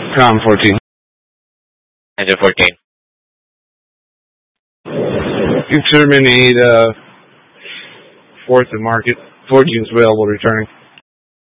Com 14. Engine 14. You terminate 4th and market. 14 is available returning.